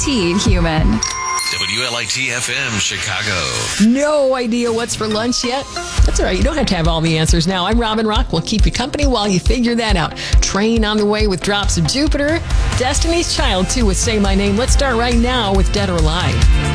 guaranteed human. WLIT FM Chicago. No idea what's for lunch yet? That's all right. You don't have to have all the answers now. I'm Robin Rock. We'll keep you company while you figure that out. Train on the way with Drops of Jupiter. Destiny's Child, too, with Say My Name. Let's start right now with Dead or Alive.